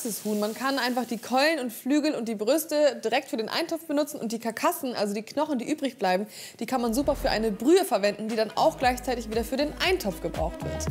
Praxishuhn. Man kann einfach die Keulen und Flügel und die Brüste direkt für den Eintopf benutzen und die Karkassen, also die Knochen, die übrig bleiben, die kann man super für eine Brühe verwenden, die dann auch gleichzeitig wieder für den Eintopf gebraucht wird.